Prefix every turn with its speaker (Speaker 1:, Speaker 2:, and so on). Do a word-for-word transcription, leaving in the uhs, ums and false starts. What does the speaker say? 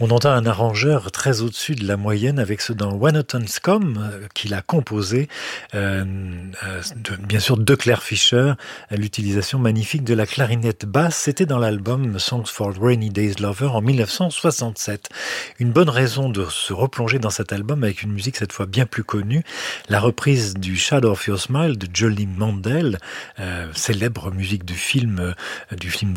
Speaker 1: On entend un arrangeur très au-dessus de la moyenne avec ce dans When Autumn's Come euh, qu'il a composé, euh, euh, de- bien sûr de Claire Fischer, à l'utilisation magnifique de la clarinette basse. C'était dans l'album Songs for Rainy Days Lover en mille neuf cent soixante-sept. Une bonne raison de se replonger dans cet album avec une musique cette fois bien plus connue, la reprise du Shadow of Your Smile de Jolly Mandel, euh, célèbre musique du film, euh, du film